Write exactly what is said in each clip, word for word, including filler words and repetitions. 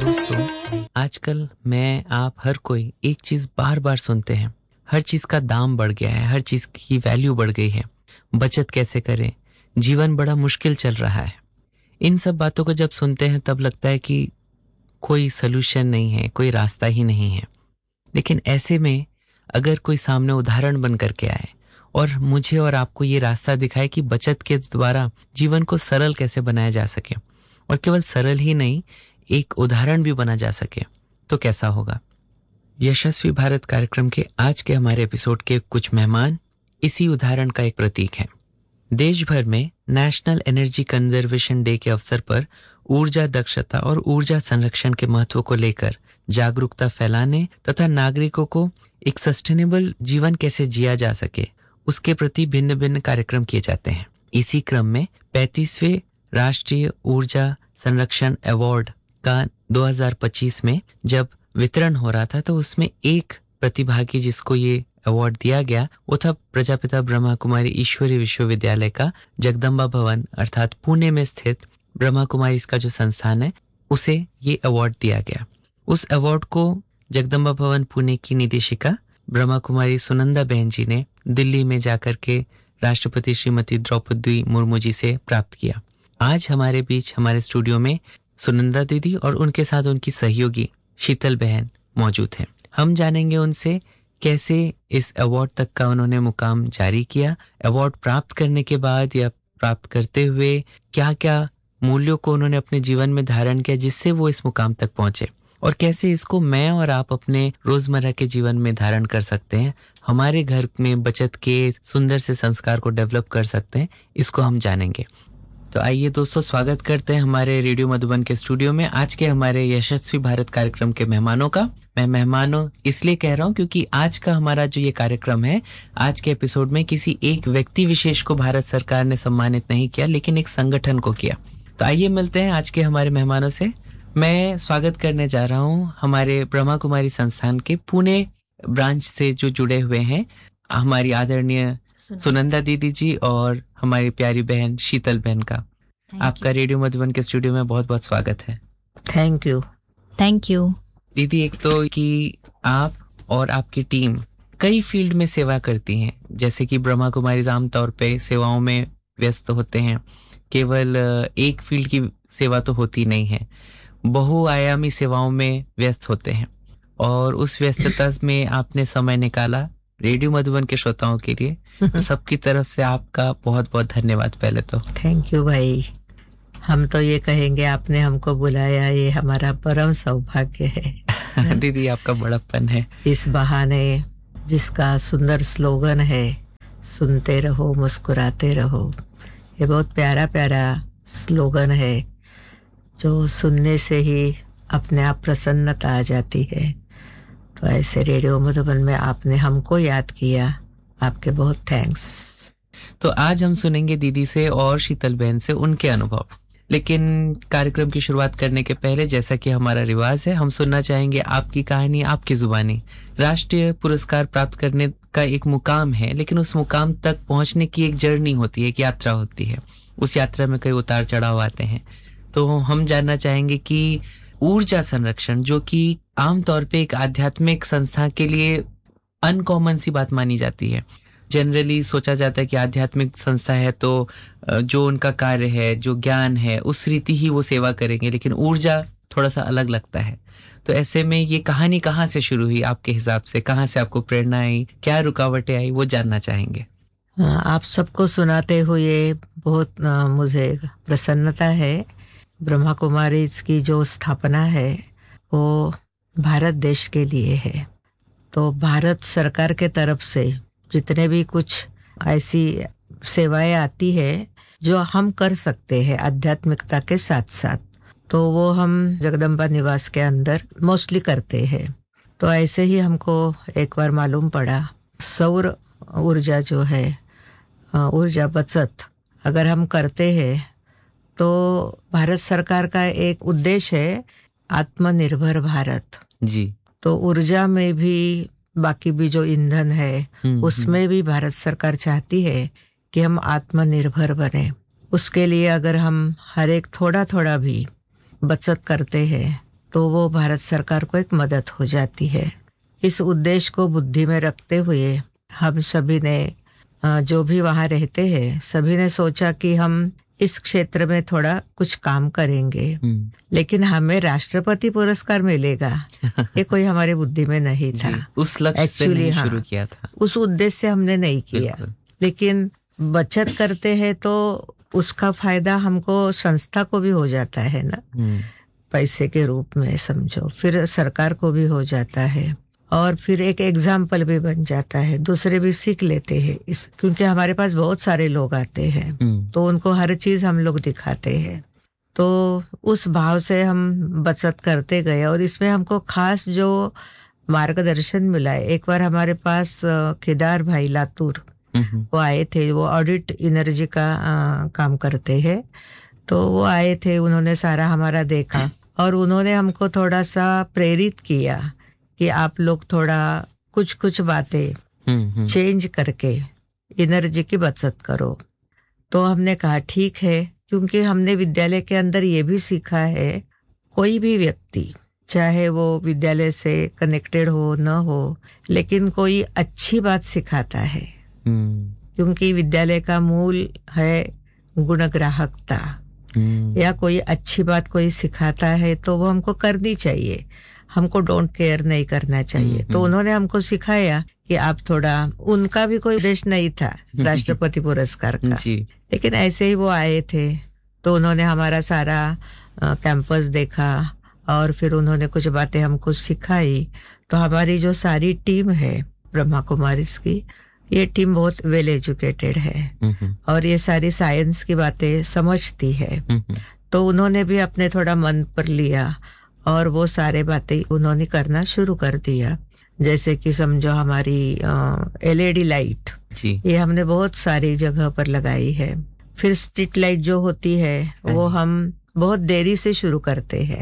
दोस्तों, आजकल मैं आप हर कोई एक चीज बार बार सुनते हैं। हर चीज का दाम बढ़ गया है, हर चीज की वैल्यू बढ़ गई है। बचत कैसे करें, जीवन बड़ा मुश्किल चल रहा है। इन सब बातों को जब सुनते हैं तब लगता है कि कोई सलूशन नहीं है, कोई रास्ता ही नहीं है। लेकिन ऐसे में अगर कोई सामने उदाहरण बन करके आए और मुझे और आपको ये रास्ता दिखाए कि बचत के द्वारा जीवन को सरल कैसे बनाया जा सके, और केवल सरल ही नहीं, एक उदाहरण भी बना जा सके, तो कैसा होगा। यशस्वी भारत कार्यक्रम के आज के हमारे एपिसोड के कुछ मेहमान इसी उदाहरण का एक प्रतीक हैं। देश भर में नेशनल एनर्जी कंजर्वेशन डे के अवसर पर ऊर्जा दक्षता और ऊर्जा संरक्षण के महत्व को लेकर जागरूकता फैलाने तथा नागरिकों को एक सस्टेनेबल जीवन कैसे जिया जा सके, उसके प्रति भिन्न भिन्न कार्यक्रम किए जाते हैं। इसी क्रम में पैंतीसवें राष्ट्रीय ऊर्जा संरक्षण अवार्ड का दो हज़ार पच्चीस में जब वितरण हो रहा था, तो उसमें एक प्रतिभागी जिसको ये अवार्ड दिया गया वो था प्रजापिता ब्रह्मा कुमारी ईश्वरीय विश्वविद्यालय का जगदम्बा भवन अर्थात पुणे में स्थित ब्रह्मा कुमारी इसका जो संस्थान है, उसे ये अवार्ड दिया गया। उस अवार्ड को जगदम्बा भवन पुणे की निदेशिका ब्रह्मा कुमारी सुनंदा बहन जी ने दिल्ली में जाकर के राष्ट्रपति श्रीमती द्रौपदी मुर्मू जी से प्राप्त किया। आज हमारे बीच हमारे स्टूडियो में सुनंदा दीदी और उनके साथ उनकी सहयोगी शीतल बहन मौजूद हैं। हम जानेंगे उनसे कैसे इस अवार्ड तक का उन्होंने मुकाम जारी किया, अवार्ड प्राप्त करने के बाद या प्राप्त करते हुए क्या क्या मूल्यों को उन्होंने अपने जीवन में धारण किया जिससे वो इस मुकाम तक पहुंचे, और कैसे इसको मैं और आप अपने रोजमर्रा के जीवन में धारण कर सकते हैं, हमारे घर में बचत के सुंदर से संस्कार को डेवलप कर सकते हैं, इसको हम जानेंगे। तो आइए दोस्तों, स्वागत करते हैं हमारे रेडियो मधुबन के स्टूडियो में आज के हमारे यशस्वी भारत कार्यक्रम के मेहमानों का। मैं मेहमानों इसलिए कह रहा हूं क्योंकि आज का हमारा जो ये कार्यक्रम है, आज के एपिसोड में किसी एक व्यक्ति विशेष को भारत सरकार ने सम्मानित नहीं किया, लेकिन एक संगठन को किया। तो आइए मिलते हैं आज के हमारे मेहमानों से। मैं स्वागत करने जा रहा हूँ हमारे ब्रह्मा कुमारी संस्थान के पुणे ब्रांच से जो जुड़े हुए हैं, हमारी आदरणीय सुनंदा दीदी जी और हमारी प्यारी बहन शीतल बहन का। आपका रेडियो मधुबन के स्टूडियो में बहुत बहुत स्वागत है। थैंक यू थैंक यू दीदी, एक तो कि आप और आपकी टीम कई फील्ड में सेवा करती हैं, जैसे कि ब्रह्मा कुमारी आमतौर पे सेवाओं में व्यस्त होते हैं। केवल एक फील्ड की सेवा तो होती नहीं है, बहुआयामी सेवाओं में व्यस्त होते हैं, और उस व्यस्तता में आपने समय निकाला रेडियो मधुबन के श्रोताओं के लिए। तो सबकी तरफ से आपका बहुत बहुत धन्यवाद। पहले तो थैंक यू भाई, हम तो ये कहेंगे आपने हमको बुलाया, ये हमारा परम सौभाग्य है। दीदी आपका बड़प्पन है। इस बहाने जिसका सुंदर स्लोगन है सुनते रहो मुस्कुराते रहो, ये बहुत प्यारा प्यारा स्लोगन है जो सुनने से ही अपने आप प्रसन्नता आ जाती है। तो ऐसे रेडियो मधुबन में आपने हमको याद किया, आपके बहुत थैंक्स। तो आज हम सुनेंगे दीदी से और शीतल बहन से उनके अनुभव, लेकिन कार्यक्रम की शुरुआत करने के पहले जैसा कि हमारा रिवाज है, हम सुनना चाहेंगे आपकी कहानी आपकी जुबानी। राष्ट्रीय पुरस्कार प्राप्त करने का एक मुकाम है, लेकिन उस मुकाम तक पहुंचने की एक जर्नी होती है, एक यात्रा होती है। उस यात्रा में कई उतार चढ़ाव आते हैं। तो हम जानना चाहेंगे कि ऊर्जा संरक्षण, जो कि आमतौर पे एक आध्यात्मिक संस्था के लिए अनकॉमन सी बात मानी जाती है। जनरली सोचा जाता है कि आध्यात्मिक संस्था है तो जो उनका कार्य है, जो ज्ञान है, उस रीति ही वो सेवा करेंगे, लेकिन ऊर्जा थोड़ा सा अलग लगता है। तो ऐसे में ये कहानी कहाँ से शुरू हुई आपके हिसाब से? कहाँ से आपको प्रेरणा आई, क्या रुकावटें आई, वो जानना चाहेंगे। आप सबको सुनाते हुए बहुत मुझे प्रसन्नता है। ब्रह्मा कुमारी की जो स्थापना है वो भारत देश के लिए है। तो भारत सरकार के तरफ से जितने भी कुछ ऐसी सेवाएं आती है जो हम कर सकते हैं आध्यात्मिकता के साथ साथ, तो वो हम जगदम्बा निवास के अंदर मोस्टली करते हैं। तो ऐसे ही हमको एक बार मालूम पड़ा, सौर ऊर्जा जो है, ऊर्जा बचत अगर हम करते हैं तो भारत सरकार का एक उद्देश्य है आत्मनिर्भर भारत जी। तो ऊर्जा में भी, बाकी भी जो ईंधन है उसमें भी भारत सरकार चाहती है कि हम आत्मनिर्भर बने। उसके लिए अगर हम हर एक थोड़ा थोड़ा भी बचत करते हैं तो वो भारत सरकार को एक मदद हो जाती है। इस उद्देश्य को बुद्धि में रखते हुए हम सभी ने, जो भी वहाँ रहते हैं, सभी ने सोचा कि हम इस क्षेत्र में थोड़ा कुछ काम करेंगे, लेकिन हमें राष्ट्रपति पुरस्कार मिलेगा ये कोई हमारी बुद्धि में नहीं था। उस लक्ष्य से नहीं हाँ, शुरू किया था, उस उद्देश्य से हमने नहीं किया। लेकिन बचत करते हैं तो उसका फायदा हमको, संस्था को भी हो जाता है ना, पैसे के रूप में समझो, फिर सरकार को भी हो जाता है, और फिर एक एग्जाम्पल भी बन जाता है, दूसरे भी सीख लेते हैं इस, क्योंकि हमारे पास बहुत सारे लोग आते हैं तो उनको हर चीज हम लोग दिखाते हैं। तो उस भाव से हम बचत करते गए, और इसमें हमको खास जो मार्गदर्शन मिला है, एक बार हमारे पास केदार भाई लातूर वो आए थे, वो ऑडिट एनर्जी का आ, काम करते हैं, तो वो आए थे, उन्होंने सारा हमारा देखा और उन्होंने हमको थोड़ा सा प्रेरित किया कि आप लोग थोड़ा कुछ कुछ बातें चेंज करके एनर्जी की बचत करो। तो हमने कहा ठीक है, क्योंकि हमने विद्यालय के अंदर ये भी सीखा है, कोई भी व्यक्ति चाहे वो विद्यालय से कनेक्टेड हो न हो, लेकिन कोई अच्छी बात सिखाता है, क्योंकि विद्यालय का मूल है गुणग्राहकता, या कोई अच्छी बात कोई सिखाता है तो वो हमको करनी चाहिए, हमको डोंट केयर नहीं करना चाहिए। तो उन्होंने हमको सिखाया कि आप थोड़ा, उनका भी कोई उद्देश्य नहीं था राष्ट्रपति पुरस्कार का, लेकिन ऐसे ही वो आए थे, तो उन्होंने हमारा सारा कैंपस देखा और फिर उन्होंने कुछ बातें हमको सिखाई। तो हमारी जो सारी टीम है ब्रह्मा कुमारीज की, ये टीम बहुत वेल एजुकेटेड है और ये सारी साइंस की बातें समझती है। तो उन्होंने भी अपने थोड़ा मन पर लिया और वो सारे बातें उन्होंने करना शुरू कर दिया। जैसे कि समझो हमारी एलईडी लाइट, ये हमने बहुत सारी जगह पर लगाई है। फिर स्ट्रीट लाइट जो होती है वो हम बहुत देरी से शुरू करते हैं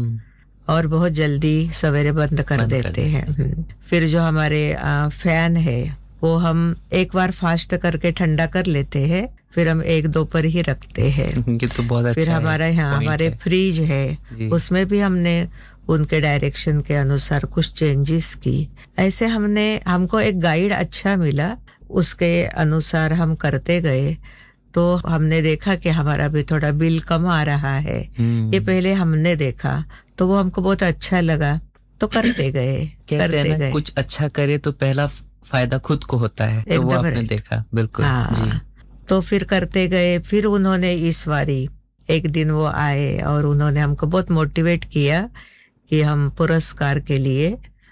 और बहुत जल्दी सवेरे बंद कर बंद देते कर हैं। फिर जो हमारे फैन है वो हम एक बार फास्ट करके ठंडा कर लेते हैं, फिर हम एक दो पर ही रखते हैं। ये तो बहुत अच्छा फिर हमारा यहाँ हमारे है। फ्रिज है, उसमें भी हमने उनके डायरेक्शन के अनुसार कुछ चेंजेस की। ऐसे हमने, हमको एक गाइड अच्छा मिला, उसके अनुसार हम करते गए। तो हमने देखा कि हमारा भी थोड़ा बिल कम आ रहा है, ये पहले हमने देखा तो वो हमको बहुत अच्छा लगा, तो करते गए करते ना, गए। कुछ अच्छा करे तो पहला फायदा खुद को होता है, तो वो आपने देखा। बिल्कुल हाँ, जी। तो फिर करते गए। फिर उन्होंने इस बारी एक दिन वो आए और उन्होंने हमको बहुत मोटिवेट किया कि हम पुरस्कार के लिए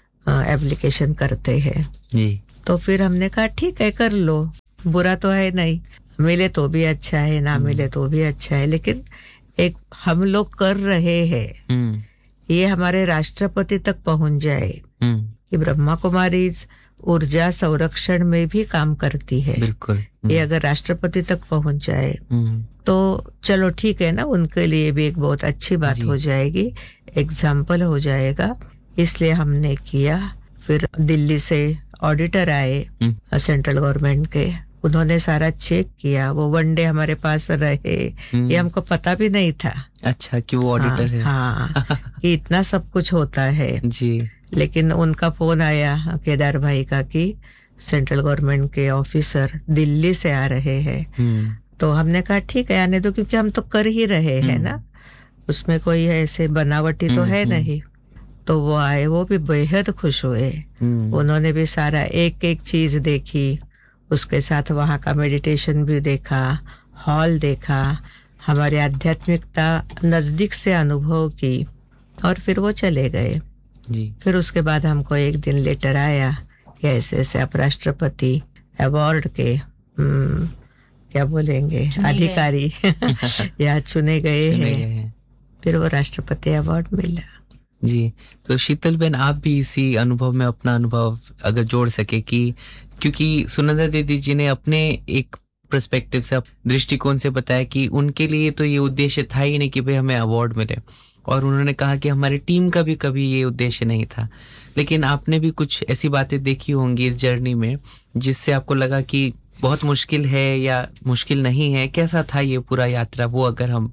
एप्लीकेशन करते हैं जी। तो फिर हमने कहा ठीक है, कर लो, बुरा तो है नहीं, मिले तो भी अच्छा है, ना मिले तो भी अच्छा है, लेकिन एक हम लोग कर रहे हैं, ये हमारे राष्ट्रपति तक पहुंच जाए कि ब्रह्मा कुमारीज ऊर्जा संरक्षण में भी काम करती है। बिल्कुल। ये अगर राष्ट्रपति तक पहुंच जाए तो चलो ठीक है ना, उनके लिए भी एक बहुत अच्छी बात हो जाएगी, एग्जाम्पल हो जाएगा। इसलिए हमने किया। फिर दिल्ली से ऑडिटर आए सेंट्रल गवर्नमेंट के, उन्होंने सारा चेक किया। वो वन डे हमारे पास रहे, ये हमको पता भी नहीं था। अच्छा, कि वो ऑडिटर है। हाँ, कि इतना सब कुछ होता है जी। लेकिन उनका फोन आया केदार भाई का कि सेंट्रल गवर्नमेंट के ऑफिसर दिल्ली से आ रहे हैं। तो हमने कहा ठीक है, आने दो, क्योंकि हम तो कर ही रहे हैं ना, उसमें कोई ऐसे बनावटी तो है नहीं। तो वो आए, वो भी बेहद खुश हुए। उन्होंने भी सारा एक एक चीज देखी, उसके साथ वहाँ का मेडिटेशन भी देखा, हॉल देखा, हमारी आध्यात्मिकता नजदीक से अनुभव की और फिर वो चले गए जी। फिर उसके बाद हमको एक दिन लेटर आया कि ऐसे ऐसे आप राष्ट्रपति अवार्ड के हम्म, क्या बोलेंगे अधिकारी यहाँ चुने गए हैं। फिर वो राष्ट्रपति अवार्ड मिला जी। तो शीतल बहन, आप भी इसी अनुभव में अपना अनुभव अगर जोड़ सके कि, क्योंकि सुनंदा दीदी जी ने अपने एक पर्सपेक्टिव से, दृष्टिकोण से बताया कि उनके लिए तो ये उद्देश्य था ही नहीं कि भाई हमें अवार्ड मिले, और उन्होंने कहा कि हमारी टीम का भी कभी ये उद्देश्य नहीं था। लेकिन आपने भी कुछ ऐसी बातें देखी होंगी इस जर्नी में जिससे आपको लगा कि बहुत मुश्किल है या मुश्किल नहीं है, कैसा था ये पूरा यात्रा, वो अगर हम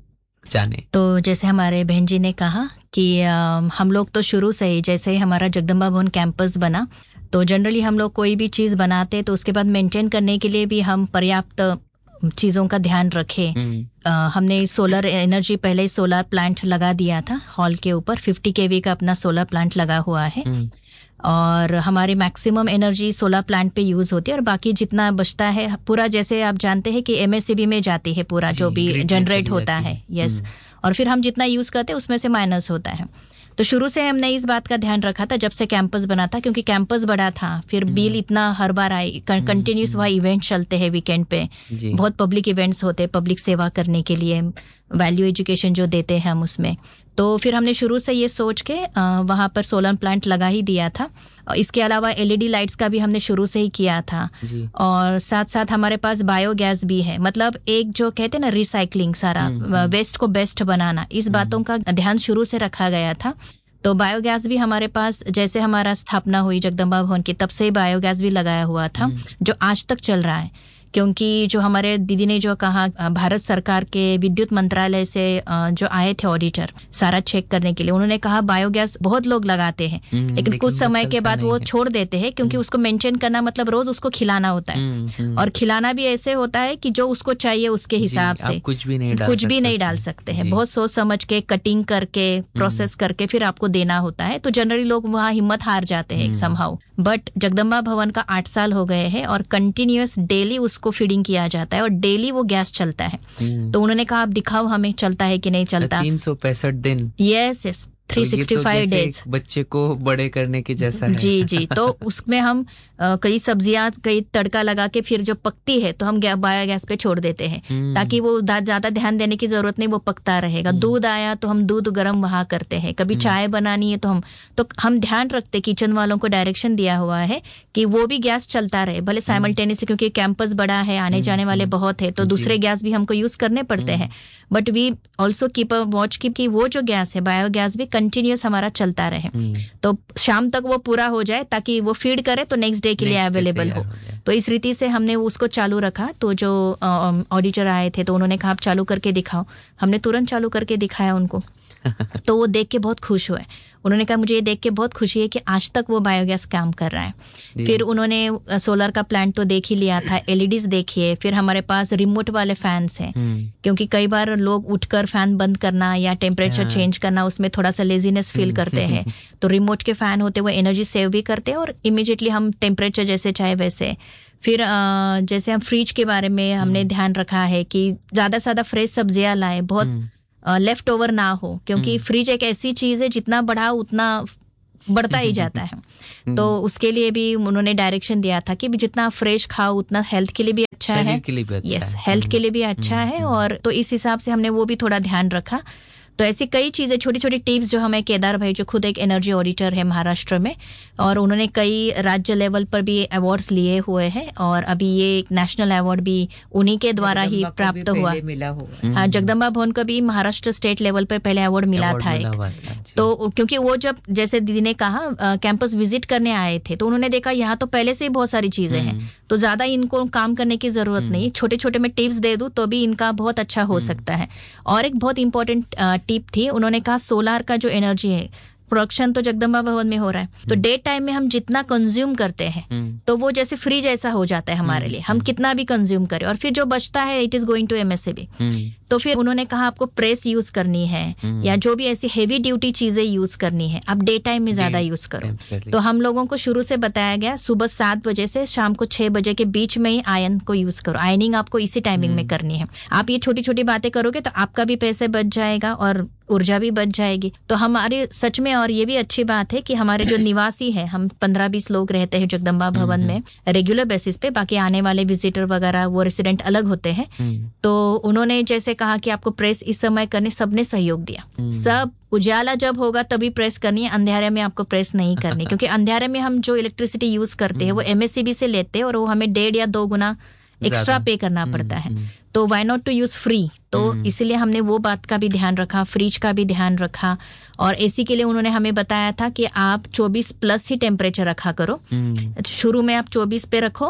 जाने। तो जैसे हमारे बहन जी ने कहा कि आ, हम लोग तो शुरू से ही, जैसे ही हमारा जगदम्बा भवन कैंपस बना, तो जनरली हम लोग कोई भी चीज़ बनाते तो उसके बाद मेंटेन करने के लिए भी हम पर्याप्त चीज़ों का ध्यान रखें। आ, हमने सोलर एनर्जी पहले ही सोलर प्लांट लगा दिया था हॉल के ऊपर, फिफ्टी केवी का अपना सोलर प्लांट लगा हुआ है और हमारी मैक्सिमम एनर्जी सोलर प्लांट पे यूज होती है और बाकी जितना बचता है पूरा, जैसे आप जानते हैं कि एमएससीबी में जाती है पूरा जो भी जनरेट होता है। यस, और फिर हम जितना यूज करते हैं उसमें से माइनस होता है। तो शुरू से हमने इस बात का ध्यान रखा था जब से कैंपस बना था, क्योंकि कैंपस बड़ा था, फिर बिल इतना हर बार आई, कंटिन्यूस वहाँ इवेंट चलते हैं वीकेंड पे, बहुत पब्लिक इवेंट्स होते हैं पब्लिक सेवा करने के लिए, वैल्यू एजुकेशन जो देते हैं हम उसमें। तो फिर हमने शुरू से ये सोच के वहाँ पर सोलर प्लांट लगा ही दिया था। इसके अलावा एलईडी लाइट्स का भी हमने शुरू से ही किया था और साथ साथ हमारे पास बायोगैस भी है, मतलब एक जो कहते हैं ना रिसाइकलिंग, सारा वेस्ट को बेस्ट बनाना, इस बातों का ध्यान शुरू से रखा गया था। तो बायोगैस भी हमारे पास, जैसे हमारा स्थापना हुई जगदम्बा भवन की, तब से बायोगैस भी लगाया हुआ था जो आज तक चल रहा है। क्योंकि जो हमारे दीदी ने जो कहा, भारत सरकार के विद्युत मंत्रालय से जो आए थे ऑडिटर सारा चेक करने के लिए, उन्होंने कहा बायोगैस बहुत लोग लगाते हैं लेकिन कुछ समय के बाद वो छोड़ देते हैं, क्योंकि उसको मेंटेन करना मतलब रोज उसको खिलाना होता है और खिलाना भी ऐसे होता है कि जो उसको चाहिए उसके हिसाब से, कुछ भी नहीं डाल कुछ भी नहीं डाल सकते हैं, बहुत सोच समझ के कटिंग करके प्रोसेस करके फिर आपको देना होता है। तो जनरली लोग वहाँ हिम्मत हार जाते हैं समहाउ। बट जगदम्बा भवन का आठ साल हो गए हैं और कंटिन्यूअस डेली उसको फीडिंग किया जाता है और डेली वो गैस चलता है। तो उन्होंने कहा आप दिखाओ हमें चलता है कि नहीं चलता। तीन सौ पैंसठ दिन। Yes yes, three sixty five days बच्चे को बड़े करने की जैसा है। जी जी। तो उसमें हम आ, कई सब्जियां कई तड़का लगा के फिर जो पकती है तो हम बायोगैस पे छोड़ देते हैं ताकि वो ज्यादा ध्यान देने की जरूरत नहीं, वो पकता रहेगा। दूध आया तो हम दूध गर्म वहाँ करते हैं, कभी चाय बनानी है तो हम तो हम ध्यान रखते, किचन वालों को डायरेक्शन दिया हुआ है कि वो भी गैस चलता रहे, भले साइमल्टेनियसली, क्योंकि कैंपस बड़ा है, आने जाने वाले बहुत है, तो दूसरे गैस भी हमको यूज करने पड़ते हैं। But we also keep a watch keep कि वो जो गैस है बायोगैस भी कंटिन्यूअस हमारा चलता रहे, तो शाम तक वो पूरा हो जाए ताकि वो फीड करे तो नेक्स्ट डे के लिए अवेलेबल हो। तो इस रीति से हमने उसको चालू रखा। तो जो ऑडिटर आए थे तो उन्होंने कहा आप चालू करके दिखाओ, हमने तुरंत चालू करके दिखाया उनको। तो वो देख के बहुत खुश हुए। उन्होंने कहा मुझे ये देख के बहुत खुशी है कि आज तक वो बायोगैस काम कर रहा है। फिर उन्होंने सोलर का प्लांट तो देख ही लिया था, एलईडीज देखिए, फिर हमारे पास रिमोट वाले फैंस हैं, क्योंकि कई बार लोग उठकर फैन बंद करना या टेम्परेचर चेंज करना उसमें थोड़ा सा लेजीनेस फील करते हैं, तो रिमोट के फैन होते हुए एनर्जी सेव भी करते हैं और इमीडिएटली हम टेम्परेचर जैसे चाहे वैसे। फिर जैसे हम फ्रिज के बारे में हमने ध्यान रखा है कि ज्यादा से ज्यादा फ्रेश सब्जियां लाए, बहुत लेफ्ट ओवर ना हो, क्योंकि फ्रिज एक ऐसी चीज है जितना बढ़ा उतना बढ़ता ही जाता है। तो उसके लिए भी उन्होंने डायरेक्शन दिया था कि जितना फ्रेश खाओ उतना हेल्थ के लिए भी अच्छा है। यस, हेल्थ के लिए भी अच्छा है। और तो इस हिसाब से हमने वो भी थोड़ा ध्यान रखा। तो ऐसी कई चीजें, छोटी छोटी टिप्स जो हमें केदार भाई जो खुद एक एनर्जी ऑडिटर है महाराष्ट्र में, और उन्होंने कई राज्य लेवल पर भी अवार्ड्स लिए हुए हैं और अभी ये नेशनल अवार्ड भी उन्हीं के द्वारा ही प्राप्त हुआ। हाँ, जगदम्बा भवन को भी महाराष्ट्र स्टेट लेवल पर पहले अवार्ड मिला था एक। तो क्योंकि वो जब जैसे दीदी ने कहा कैंपस विजिट करने आए थे तो उन्होंने देखा यहाँ तो पहले से ही बहुत सारी चीजें हैं, तो ज्यादा इनको काम करने की जरूरत नहीं, छोटे छोटे मैं टिप्स दे दूं तो भी इनका बहुत अच्छा हो सकता है। और एक बहुत इंपॉर्टेंट टिप थी, उन्होंने कहा सोलार का जो एनर्जी है प्रोडक्शन तो जगदम्बा भवन में हो रहा है, तो डे टाइम में हम जितना कंज्यूम करते हैं तो वो जैसे फ्रिज ऐसा हो जाता है हमारे लिए, हम कितना भी कंज्यूम करें और फिर जो बचता है it is going to MSCB. तो फिर उन्होंने कहा आपको प्रेस यूज करनी है या जो भी ऐसी हेवी ड्यूटी चीजें यूज करनी है आप डे टाइम में ज्यादा यूज करो। तो हम लोगों को शुरू से बताया गया सुबह सात बजे से शाम को छह बजे के बीच में ही आयन को यूज करो, आयनिंग आपको इसी टाइमिंग में करनी है। आप ये छोटी छोटी बातें करोगे तो आपका भी पैसे बच जाएगा और ऊर्जा भी बच जाएगी। तो हमारे सच में, और ये भी अच्छी बात है कि हमारे जो निवासी है, हम पंद्रह बीस लोग रहते हैं जगदम्बा भवन में रेगुलर बेसिस पे, बाकी आने वाले विजिटर वगैरह वो रेसिडेंट अलग होते हैं। तो उन्होंने जैसे कहा कि आपको प्रेस इस समय करने, सबने सहयोग दिया। सब उजाला जब होगा तभी प्रेस करनी है, अंधेरे में आपको प्रेस नहीं करनी, क्योंकि अंधेरे में हम जो इलेक्ट्रिसिटी यूज करते हैं वो एमएससीबी से लेते हैं और वो हमें डेढ़ या दो गुना एक्स्ट्रा पे करना पड़ता है। तो why not to use free, तो इसलिए हमने वो बात का भी ध्यान रखा, फ्रिज का भी ध्यान रखा। और एसी के लिए उन्होंने हमें बताया था कि आप चौबीस प्लस ही टेम्परेचर रखा करो, शुरू में आप चौबीस पे रखो,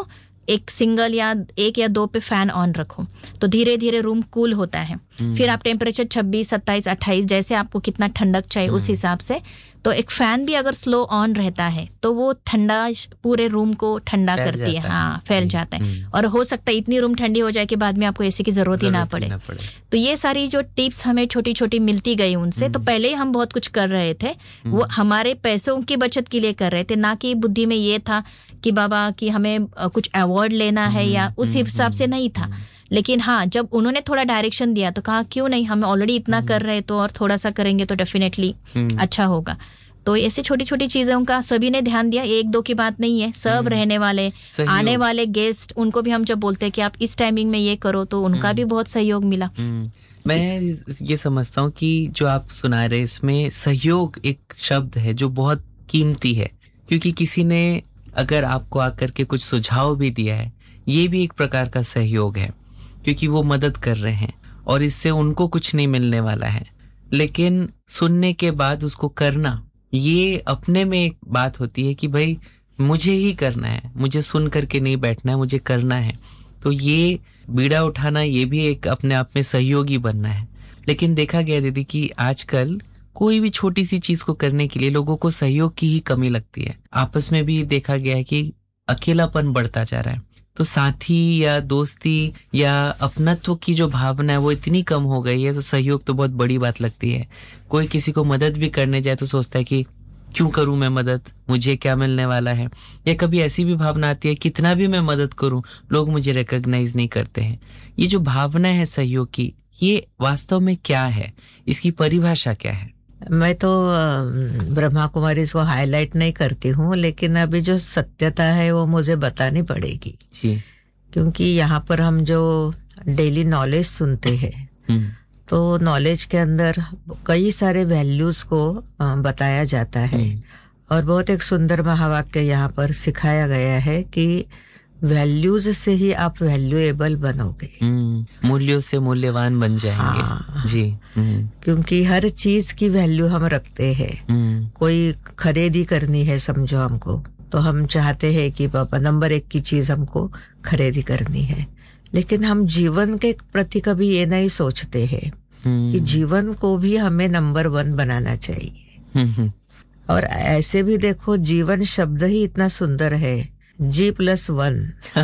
एक सिंगल या एक या दो पे फैन ऑन रखो, तो धीरे धीरे रूम कूल होता है। फिर आप टेम्परेचर छब्बीस, सत्ताईस, अट्ठाईस, जैसे आपको कितना ठंडक चाहिए उस हिसाब से, तो एक फैन भी अगर स्लो ऑन रहता है तो वो ठंडा पूरे रूम को ठंडा करती है, हाँ फैल जाता है। और हो सकता है इतनी रूम ठंडी हो जाए कि बाद में आपको एसी की जरूरत ही ना पड़े। तो ये सारी जो टिप्स हमें छोटी छोटी मिलती गई उनसे, तो पहले ही हम बहुत कुछ कर रहे थे, वो हमारे पैसों की बचत के लिए कर रहे थे, ना कि बुद्धि में ये था कि बाबा कि हमें कुछ अवार्ड लेना है या उस हिसाब से नहीं था। लेकिन हाँ, जब उन्होंने थोड़ा डायरेक्शन दिया तो कहा क्यों नहीं, हम ऑलरेडी इतना कर रहे तो और थोड़ा सा करेंगे तो डेफिनेटली अच्छा होगा। तो ऐसे छोटी छोटी चीजों का सभी ने ध्यान दिया, एक दो की बात नहीं है, सब रहने वाले, आने वाले गेस्ट, उनको भी हम जब बोलते हैं कि आप इस टाइमिंग में ये करो तो उनका भी बहुत सहयोग मिला। मैं ये समझता हूँ कि जो आप सुना रहे इसमें सहयोग एक शब्द है जो बहुत कीमती है, क्योंकि किसी ने अगर आपको आकर के कुछ सुझाव भी दिया है, ये भी एक प्रकार का सहयोग है, क्योंकि वो मदद कर रहे हैं और इससे उनको कुछ नहीं मिलने वाला है, लेकिन सुनने के बाद उसको करना, ये अपने में एक बात होती है कि भाई मुझे ही करना है, मुझे सुन करके नहीं बैठना है, मुझे करना है। तो ये बीड़ा उठाना, ये भी एक अपने आप में सहयोगी बनना है। लेकिन देखा गया दीदी कि आजकल कोई भी छोटी सी चीज को करने के लिए लोगों को सहयोग की ही कमी लगती है। आपस में भी देखा गया है कि अकेलापन बढ़ता जा रहा है, तो साथी या दोस्ती या अपनत्व की जो भावना है वो इतनी कम हो गई है, तो सहयोग तो बहुत बड़ी बात लगती है। कोई किसी को मदद भी करने जाए तो सोचता है कि क्यों करूं मैं मदद, मुझे क्या मिलने वाला है। या कभी ऐसी भी भावना आती है कितना भी मैं मदद करूं लोग मुझे रिकॉग्नाइज नहीं करते हैं। ये जो भावना है सहयोग की, ये वास्तव में क्या है, इसकी परिभाषा क्या है? मैं तो ब्रह्मा कुमारी इसको हाईलाइट नहीं करती हूँ, लेकिन अभी जो सत्यता है वो मुझे बतानी पड़ेगी जी। क्योंकि यहाँ पर हम जो डेली नॉलेज सुनते हैं, तो नॉलेज के अंदर कई सारे वैल्यूज को बताया जाता है, और बहुत एक सुंदर महावाक्य यहाँ पर सिखाया गया है कि वैल्यूज से ही आप वैल्यूएबल बनोगे, मूल्यों से मूल्यवान बन जाएंगे। हाँ, जी। क्योंकि हर चीज की वैल्यू हम रखते हैं। कोई खरीदी करनी है समझो हमको, तो हम चाहते हैं कि पापा नंबर एक की चीज हमको खरीदी करनी है, लेकिन हम जीवन के प्रति कभी ये नहीं सोचते हैं कि जीवन को भी हमें नंबर वन बनाना चाहिए। और ऐसे भी देखो, जीवन शब्द ही इतना सुंदर है, जी प्लस वन।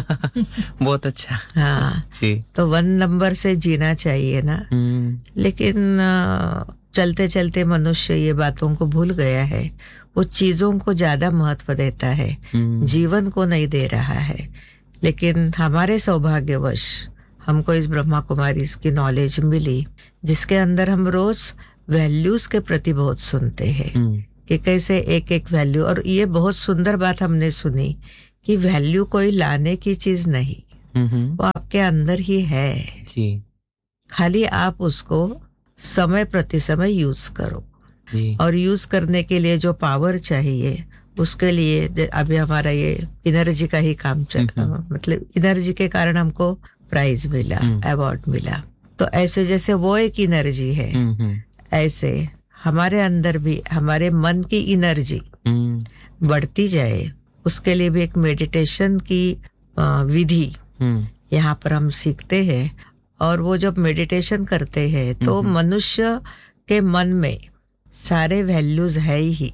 बहुत अच्छा। हाँ जी। तो वन नंबर से जीना चाहिए ना। लेकिन चलते चलते मनुष्य ये बातों को भूल गया है, वो चीजों को ज्यादा महत्व देता है, जीवन को नहीं दे रहा है। लेकिन हमारे सौभाग्यवश हमको इस ब्रह्मा कुमारी की नॉलेज मिली, जिसके अंदर हम रोज वैल्यूज के प्रति बहुत सुनते हैं कि कैसे एक एक वैल्यू। और ये बहुत सुंदर बात हमने सुनी कि वैल्यू कोई लाने की चीज नहीं, वो आपके अंदर ही है जी। खाली आप उसको समय प्रति समय यूज करो जी। और यूज करने के लिए जो पावर चाहिए उसके लिए अभी हमारा ये इनर्जी का ही काम चल रहा, मतलब इनर्जी के कारण हमको प्राइज मिला, अवार्ड मिला। तो ऐसे जैसे वो एक इनर्जी है, ऐसे हमारे अंदर भी हमारे मन की इनर्जी बढ़ती जाए, उसके लिए भी एक मेडिटेशन की विधि यहाँ पर हम सीखते हैं। और वो जब मेडिटेशन करते हैं तो मनुष्य के मन में सारे वैल्यूज है ही,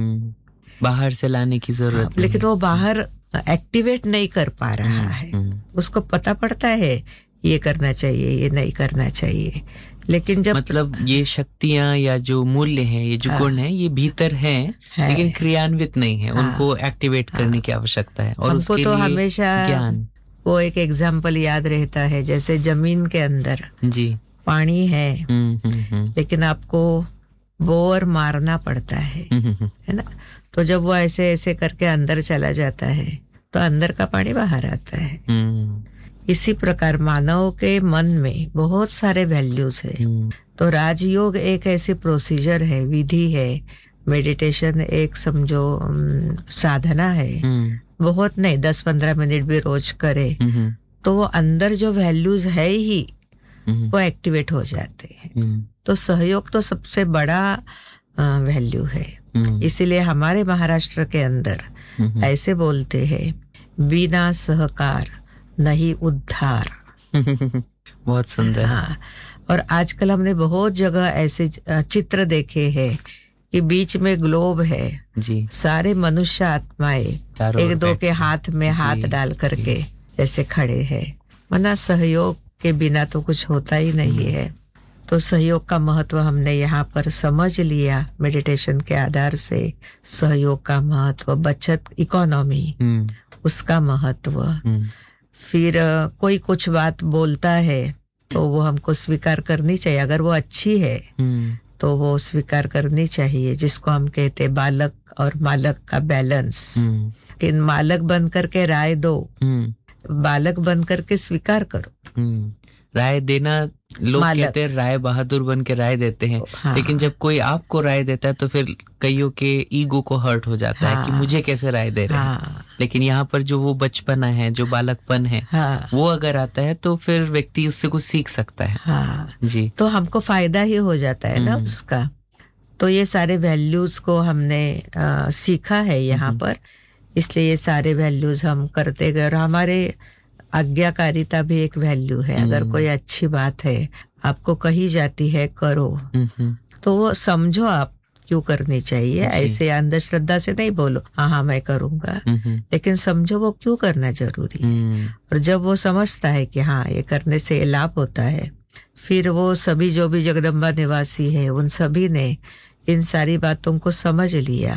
बाहर से लाने की जरूरत नहीं, लेकिन वो बाहर एक्टिवेट नहीं कर पा रहा है। उसको पता पड़ता है ये करना चाहिए, ये नहीं करना चाहिए, लेकिन जब मतलब ये शक्तियां या जो मूल्य हैं, ये जो गुण हैं, ये भीतर हैं है, लेकिन क्रियान्वित नहीं है। हाँ, उनको एक्टिवेट हाँ, करने की आवश्यकता है। और हमको उसके तो लिए हमेशा ज्ञान, वो एक एग्जाम्पल याद रहता है, जैसे जमीन के अंदर जी पानी है, हुँ, हुँ, हुँ, लेकिन आपको बोर मारना पड़ता है, है ना। तो जब वो ऐसे ऐसे करके अंदर चला जाता है तो अंदर का पानी बाहर आता है। इसी प्रकार मानव के मन में बहुत सारे वैल्यूज है। तो राजयोग एक ऐसी प्रोसीजर है, विधि है, मेडिटेशन एक समझो साधना है, बहुत नहीं दस पंद्रह मिनट भी रोज करे तो वो अंदर जो वैल्यूज है ही वो एक्टिवेट हो जाते हैं। तो सहयोग तो सबसे बड़ा वैल्यू है। इसीलिए हमारे महाराष्ट्र के अंदर ऐसे बोलते हैं, बिना सहकार नहीं उद्धार। बहुत सुंदर। हाँ, और आजकल हमने बहुत जगह ऐसे चित्र देखे हैं कि बीच में ग्लोब है जी, सारे मनुष्य आत्माएं एक दो के हाथ में हाथ डाल करके ऐसे खड़े हैं। वरना सहयोग के बिना तो कुछ होता ही नहीं है। तो सहयोग का महत्व हमने यहाँ पर समझ लिया मेडिटेशन के आधार से। सहयोग का महत्व, बचत, इकोनॉमी, उसका महत्व। फिर कोई कुछ बात बोलता है तो वो हमको स्वीकार करनी चाहिए। अगर वो अच्छी है तो वो स्वीकार करनी चाहिए, जिसको हम कहते हैं बालक और मालक का बैलेंस। लेकिन मालक बन करके राय दो, बालक बन करके स्वीकार करो। राय देना, लोग कहते हैं राय बहादुर बन के राय देते हैं। हाँ। लेकिन जब कोई आपको राय देता है तो फिर कईयों के ईगो को हर्ट हो जाता हाँ। है कि मुझे कैसे राय दे रहे हैं। हाँ। लेकिन यहाँ पर जो वो बचपना है, जो बालकपन है, हाँ। वो अगर आता है तो फिर व्यक्ति उससे कुछ सीख सकता है। हाँ। जी, तो हमको फायदा ही हो जाता है ना उसका। तो ये सारे वैल्यूज को हमने आ, सीखा है यहाँ पर, इसलिए ये सारे वैल्यूज हम करते गए। और हमारे आज्ञाकारिता भी एक वैल्यू है। अगर कोई अच्छी बात है आपको कही जाती है करो, तो वो समझो आप क्यों करनी चाहिए। ऐसे अंधश्रद्धा से नहीं बोलो हाँ हाँ मैं करूंगा, लेकिन समझो वो क्यों करना जरूरी है। और जब वो समझता है कि हाँ ये करने से लाभ होता है, फिर वो सभी जो भी जगदम्बा निवासी है उन सभी ने इन सारी बातों को समझ लिया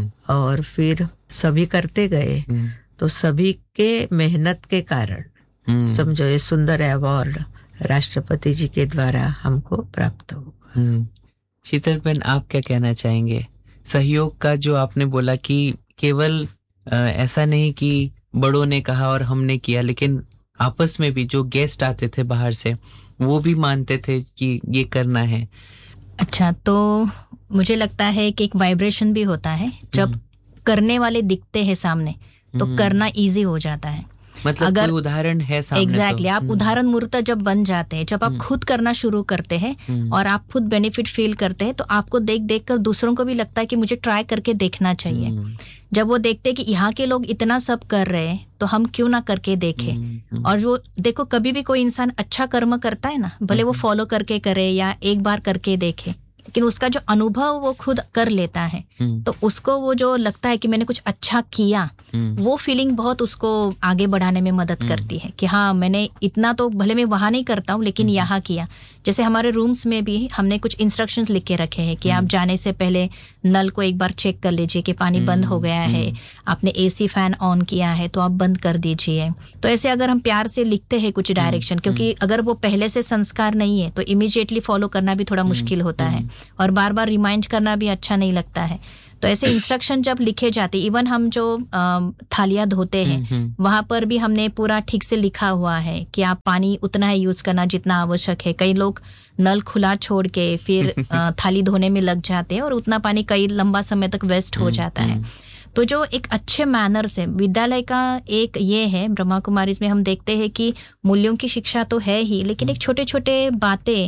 और फिर सभी करते गए। तो सभी के मेहनत के कारण समझो ये सुंदर अवार्ड राष्ट्रपति जी के द्वारा हमको प्राप्त हुआ। शीतल बहन, आप क्या कहना चाहेंगे? सहयोग का जो आपने बोला कि केवल आ, ऐसा नहीं कि बड़ों ने कहा और हमने किया, लेकिन आपस में भी जो गेस्ट आते थे बाहर से वो भी मानते थे कि ये करना है। अच्छा, तो मुझे लगता है कि एक वाइब्रेशन भी होता है। जब करने वाले दिखते हैं सामने तो करना इजी हो जाता है। मतलब अगर कोई उदाहरण है सामने एग्जैक्टली तो, आप उदाहरण मूर्त जब बन जाते हैं, जब आप खुद करना शुरू करते हैं और आप खुद बेनिफिट फील करते हैं, तो आपको देख देख कर दूसरों को भी लगता है कि मुझे ट्राई करके देखना चाहिए। जब वो देखते हैं कि यहाँ के लोग इतना सब कर रहे हैं तो हम क्यों ना करके देखें। और वो देखो, कभी भी कोई इंसान अच्छा कर्म करता है ना, भले वो फॉलो करके करे या एक बार करके देखे, लेकिन उसका जो अनुभव वो खुद कर लेता है तो उसको वो जो लगता है कि मैंने कुछ अच्छा किया, वो फीलिंग बहुत उसको आगे बढ़ाने में मदद करती है कि हाँ मैंने इतना तो भले मैं वहां नहीं करता हूँ लेकिन यहाँ किया। जैसे हमारे रूम्स में भी हमने कुछ इंस्ट्रक्शंस लिख के रखे हैं कि आप जाने से पहले नल को एक बार चेक कर लीजिए कि पानी बंद हो गया है, आपने एसी फैन ऑन किया है तो आप बंद कर दीजिए। तो ऐसे अगर हम प्यार से लिखते हैं कुछ डायरेक्शन, क्योंकि अगर वो पहले से संस्कार नहीं है तो इमीडिएटली फॉलो करना भी थोड़ा मुश्किल होता है और बार बार रिमाइंड करना भी अच्छा नहीं लगता है। तो ऐसे इंस्ट्रक्शन जब लिखे जाते, इवन हम जो थालियां धोते हैं वहां पर भी हमने पूरा ठीक से लिखा हुआ है कि आप पानी उतना ही यूज करना जितना आवश्यक है। कई लोग नल खुला छोड़ के फिर थाली धोने में लग जाते हैं और उतना पानी कई लंबा समय तक वेस्ट हो जाता है। तो जो एक अच्छे मैनर से विद्यालय का एक ये है, ब्रह्मा कुमारी में हम देखते हैं कि मूल्यों की शिक्षा तो है ही, लेकिन एक छोटे छोटे बातें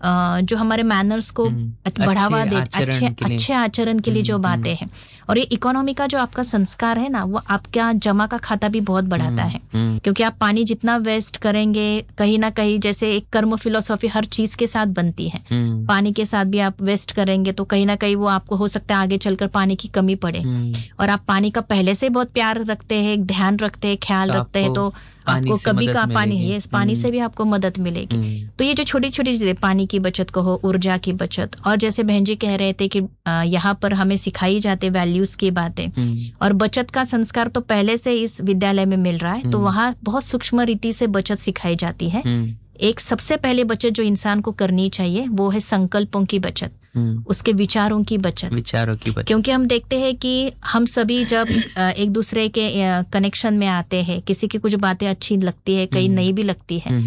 जो हमारे मैनर्स को बढ़ावा दे, अच्छे अच्छे आचरण के लिए जो बातें हैं। और ये इकोनॉमी का जो आपका संस्कार है ना, वो आपका जमा का खाता भी बहुत बढ़ाता है, क्योंकि आप पानी जितना वेस्ट करेंगे, कहीं ना कहीं जैसे एक कर्म फिलोसॉफी हर चीज के साथ बनती है, पानी के साथ भी आप वेस्ट करेंगे तो कहीं ना कहीं वो आपको हो सकता है आगे चलकर पानी की कमी पड़े। और आप पानी का पहले से बहुत प्यार रखते हैं, ध्यान रखते हैं, ख्याल तो रखते हैं, तो आपको कभी का पानी है, इस पानी से भी आपको मदद मिलेगी। तो ये जो छोटी छोटी चीजें, पानी की बचत कहो, ऊर्जा की बचत, और जैसे बहन जी कह रहे थे कि यहाँ पर हमें सिखाई जाती वैल्यूज की बातें, और बचत का संस्कार तो पहले से इस विद्यालय में मिल रहा है, तो वहाँ बहुत सूक्ष्म रीति से बचत सिखाई जाती है। एक सबसे पहले बचत जो इंसान को करनी चाहिए वो है संकल्पों की बचत, उसके विचारों की बचत विचारों की बचत। क्योंकि हम देखते हैं कि हम सभी जब एक दूसरे के कनेक्शन में आते हैं, किसी की कुछ बातें अच्छी लगती है, कई नहीं भी लगती है,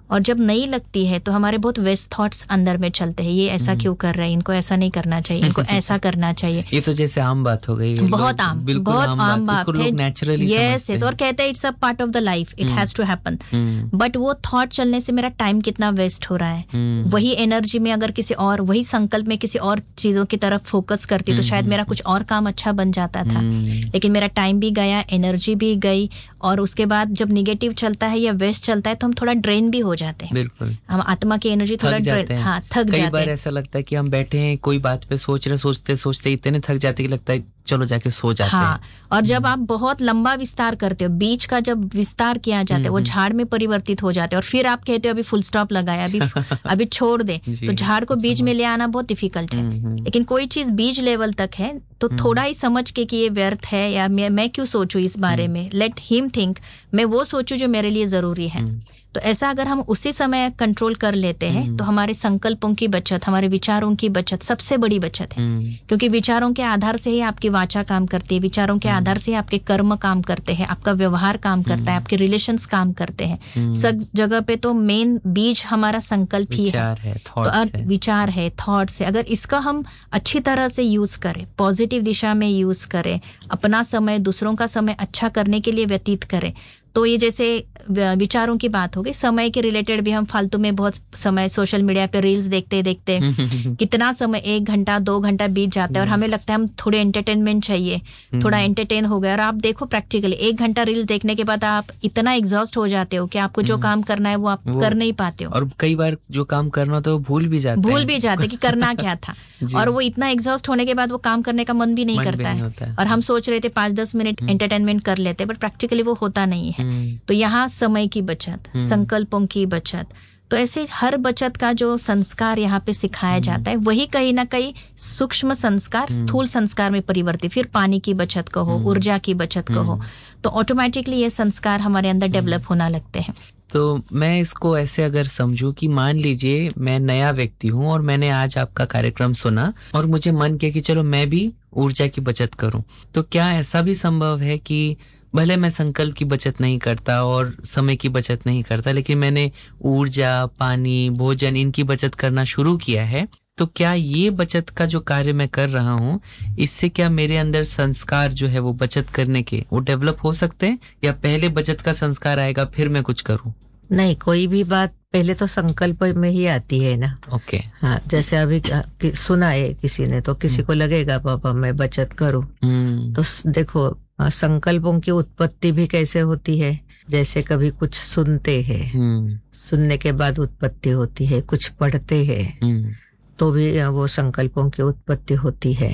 और जब नहीं लगती है तो हमारे बहुत वेस्ट थॉट्स अंदर में चलते हैं, ये ऐसा क्यों कर रहे हैं, इनको ऐसा नहीं करना चाहिए, इनको ऐसा करना चाहिए। ये तो जैसे आम बात हो गई, बहुत आम, बहुत आम, आम बात है, नेचुरली यस यस, और कहते हैं it's a part of the life, it has to happen. But वो थॉट चलने से मेरा टाइम कितना वेस्ट हो रहा है। वही एनर्जी में अगर किसी और, वही संकल्प में किसी और चीजों की तरफ फोकस करती तो शायद मेरा कुछ और काम अच्छा बन जाता था, लेकिन मेरा टाइम भी गया, एनर्जी भी गई, और उसके बाद जब निगेटिव चलता है या वेस्ट चलता है तो हम थोड़ा ड्रेन भी हो जाते हैं। बिल्कुल, हम आत्मा की एनर्जी थोड़ा ड्रेन, हाँ, थक जाते हैं। कई बार ऐसा लगता है कि हम बैठे हैं कोई बात पे सोच रहे, सोचते सोचते इतने थक जाते कि लगता है चलो जाके सो जाते हाँ, हैं। और जब आप बहुत लंबा विस्तार करते हो, बीच का जब विस्तार किया जाता है वो झाड़ में परिवर्तित हो जाते हैं, और फिर आप कहते हो अभी फुल स्टॉप लगाया, अभी अभी छोड़ दे, तो झाड़ को बीज में ले आना बहुत डिफिकल्ट है। लेकिन कोई चीज बीज लेवल तक है तो थोड़ा ही समझ के कि ये व्यर्थ है या मैं, मैं क्यों सोचूं इस बारे में, लेट हिम थिंक, मैं वो सोचूं जो मेरे लिए जरूरी है। तो ऐसा अगर हम उसी समय कंट्रोल कर लेते हैं तो हमारे संकल्पों की बचत, हमारे विचारों की बचत सबसे बड़ी बचत है। क्योंकि विचारों के आधार से ही आपकी वाचा काम करती है, विचारों के आधार से ही आपके कर्म काम करते हैं, आपका व्यवहार काम करता है, आपके रिलेशंस काम करते हैं। सब जगह पे तो मेन बीज हमारा संकल्प ही है, है, तो विचार है, थॉट्स है। अगर इसका हम अच्छी तरह से यूज करें, पॉजिटिव दिशा में यूज करें, अपना समय दूसरों का समय अच्छा करने के लिए व्यतीत करें, तो ये जैसे विचारों की बात हो गई, समय के रिलेटेड भी हम फालतू में बहुत समय सोशल मीडिया पे रील्स देखते देखते कितना समय, एक घंटा दो घंटा बीत जाता है, और हमें लगता है हम थोड़े एंटरटेनमेंट चाहिए, थोड़ा एंटरटेन हो गया। और आप देखो प्रैक्टिकली एक घंटा रील्स देखने के बाद आप इतना एग्जॉस्ट हो जाते हो कि आपको जो काम करना है वो आप वो, कर नहीं पाते हो, और कई बार जो काम करना होता है वो भूल भी जाते भूल भी जाते कि करना क्या था। और वो इतना एग्जॉस्ट होने के बाद वो काम करने का मन भी नहीं करता है, और हम सोच रहे थे पांच दस मिनट एंटरटेनमेंट कर लेते, बट प्रैक्टिकली वो होता नहीं है। तो यहाँ समय की बचत, संकल्पों की बचत, तो ऐसे हर बचत का जो संस्कार यहाँ पे सिखाया जाता है वही कहीं ना कहीं सूक्ष्म संस्कार स्थूल संस्कार में परिवर्तित, फिर पानी की बचत कहो, ऊर्जा की बचत कहो, तो ऑटोमेटिकली ये संस्कार हमारे अंदर डेवलप होना लगते हैं। तो मैं इसको ऐसे अगर समझूं कि मान लीजिए मैं नया व्यक्ति हूं और मैंने आज आपका कार्यक्रम सुना और मुझे मन किया कि चलो मैं भी ऊर्जा की बचत करूं, तो क्या ऐसा भी संभव है कि भले मैं संकल्प की बचत नहीं करता और समय की बचत नहीं करता, लेकिन मैंने ऊर्जा, पानी, भोजन इनकी बचत करना शुरू किया है, तो क्या ये बचत का जो कार्य मैं कर रहा हूँ इससे क्या मेरे अंदर संस्कार जो है वो बचत करने के वो डेवलप हो सकते हैं, या पहले बचत का संस्कार आएगा फिर मैं कुछ करूँ? नहीं, कोई भी बात पहले तो संकल्प में ही आती है ना। Okay okay. हाँ, जैसे अभी सुना है किसी ने, तो किसी को लगेगा पापा मैं बचत करूं, तो देखो संकल्पों की उत्पत्ति भी कैसे होती है। जैसे कभी कुछ सुनते हैं, सुनने के बाद उत्पत्ति होती है, कुछ पढ़ते हैं तो भी वो संकल्पों की उत्पत्ति होती है।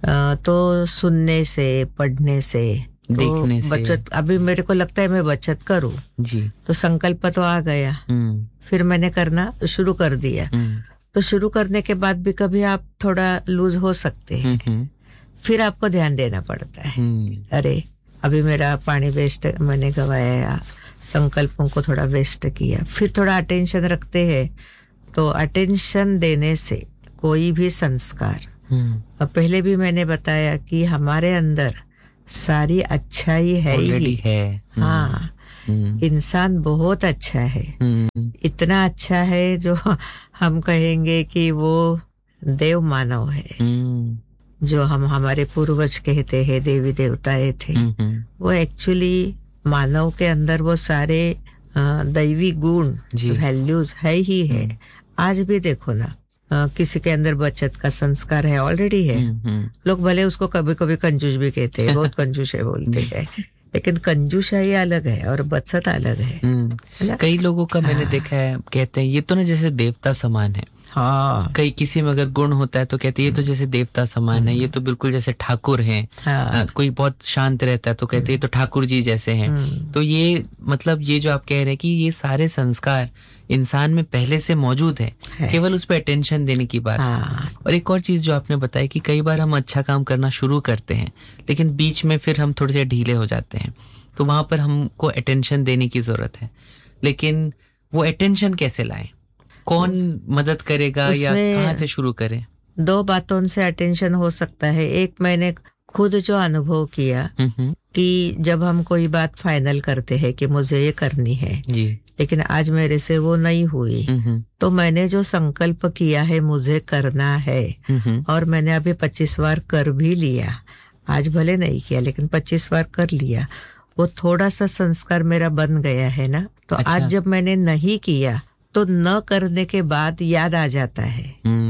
तो सुनने से, पढ़ने से, तो देखने से बचत, अभी मेरे को लगता है मैं बचत करूं जी, तो संकल्प तो आ गया, फिर मैंने करना शुरू कर दिया। तो शुरू करने के बाद भी कभी आप थोड़ा लूज हो सकते हैं, फिर आपको ध्यान देना पड़ता है, अरे अभी मेरा पानी वेस्ट मैंने गवाया, संकल्पों को थोड़ा वेस्ट किया, फिर थोड़ा अटेंशन रखते हैं। तो अटेंशन देने से कोई भी संस्कार, और पहले भी मैंने बताया कि हमारे अंदर सारी अच्छाई है ही है। हाँ, इंसान बहुत अच्छा है, इतना अच्छा है जो हम कहेंगे कि वो देव मानव है। जो हम हमारे पूर्वज कहते हैं देवी देवताएं थे, वो एक्चुअली मानव के अंदर वो सारे दैवी गुण, वैल्यूज है ही है। आज भी देखो ना, किसी के अंदर बचत का संस्कार है, ऑलरेडी है। लोग भले उसको कभी कभी कंजूस भी कहते हैं, बहुत कंजूस है बोलते हैं, लेकिन कंजूसाई अलग है और बचत अलग है। कई लोगों का मैंने देखा है, कहते हैं ये तो ना जैसे देवता समान है। हाँ, कई किसी में अगर गुण होता है तो कहते हैं ये तो जैसे देवता समान है, ये तो बिल्कुल जैसे ठाकुर हैं। हाँ। कोई बहुत शांत रहता है तो कहते हैं ये तो ठाकुर जी जैसे हैं। तो ये मतलब ये जो आप कह रहे हैं कि ये सारे संस्कार इंसान में पहले से मौजूद है, है। केवल उस पर अटेंशन देने की बात। हाँ। और एक और चीज जो आपने बताया कि कई बार हम अच्छा काम करना शुरू करते हैं लेकिन बीच में फिर हम थोड़े से ढीले हो जाते हैं, तो वहां पर हमको अटेंशन देने की जरूरत है। लेकिन वो अटेंशन कैसे लाएं, कौन मदद करेगा या कहाँ से शुरू करें? दो बातों से अटेंशन हो सकता है। एक, मैंने खुद जो अनुभव किया कि जब हम कोई बात फाइनल करते हैं कि मुझे ये करनी है जी, लेकिन आज मेरे से वो नहीं हुई, तो मैंने जो संकल्प किया है मुझे करना है, और मैंने अभी पच्चीस बार कर भी लिया, आज भले नहीं किया लेकिन पच्चीस बार कर लिया, वो थोड़ा सा संस्कार मेरा बन गया है ना। तो अच्छा। आज जब मैंने नहीं किया तो न करने के बाद याद आ जाता है,